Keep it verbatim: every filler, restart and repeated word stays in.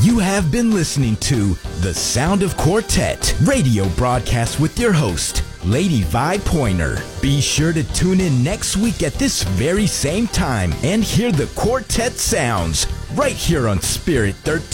You have been listening to The Sound of Quartet radio broadcast with your host, Lady Vi Pointer. Be sure to tune in next week at this very same time and hear the quartet sounds right here on Spirit thirteen.